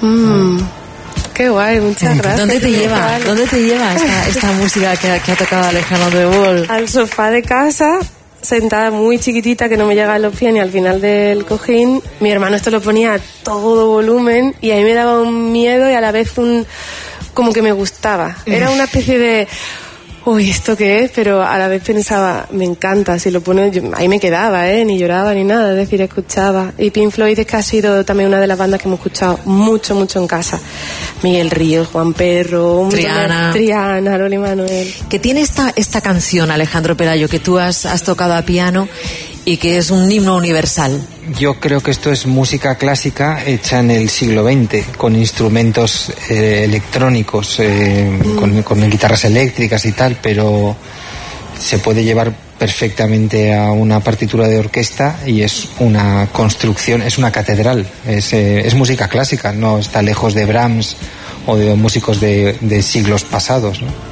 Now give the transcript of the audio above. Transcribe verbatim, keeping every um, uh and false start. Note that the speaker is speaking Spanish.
Mm. Qué guay, muchas gracias. ¿Dónde te lleva? ¿Dónde te lleva esta, esta música que, que ha tocado Alejandro de Bol? Al sofá de casa, sentada muy chiquitita que no me llega a los pies ni al final del cojín. Mi hermano esto lo ponía a todo volumen y a mí me daba un miedo y a la vez un... como que me gustaba. Era una especie de... uy, ¿esto qué es? Pero a la vez pensaba, me encanta, si lo pone, yo, ahí me quedaba, ¿eh? Ni lloraba ni nada, es decir, escuchaba. Y Pink Floyd es que ha sido también una de las bandas que hemos escuchado mucho, mucho en casa. Miguel Ríos, Juan Perro, Triana, Triana, Loli Manuel. Que tiene esta, esta canción, Alejandro Pelayo, que tú has, has tocado a piano y que es un himno universal. Yo creo que esto es música clásica hecha en el siglo veinte, con instrumentos eh, electrónicos, eh, mm. con, con guitarras eléctricas y tal, pero se puede llevar perfectamente a una partitura de orquesta y es una construcción, es una catedral, es, eh, es música clásica, no está lejos de Brahms o de músicos de, de siglos pasados, ¿no?